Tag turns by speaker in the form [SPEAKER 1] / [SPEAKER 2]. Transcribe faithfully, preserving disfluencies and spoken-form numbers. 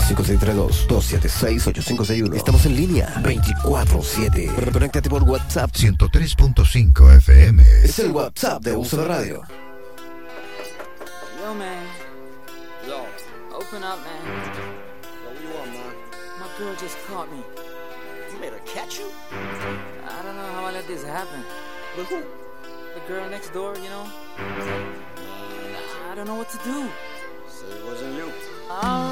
[SPEAKER 1] cinco seis tres dos, dos siete seis, ocho cinco seis uno. Estamos en línea veinticuatro siete. Conéctate por WhatsApp
[SPEAKER 2] ciento tres punto cinco F M.
[SPEAKER 1] Es el WhatsApp de Uso de Radio.
[SPEAKER 3] Yo, man.
[SPEAKER 4] Yo.
[SPEAKER 3] Open up, man.
[SPEAKER 4] Yo, what you want, man?
[SPEAKER 3] My girl just caught me.
[SPEAKER 4] You made her catch you?
[SPEAKER 3] I don't know how I let this happen.
[SPEAKER 4] With who?
[SPEAKER 3] The girl next door, you know? I don't know what to do.
[SPEAKER 4] So it wasn't you.
[SPEAKER 3] I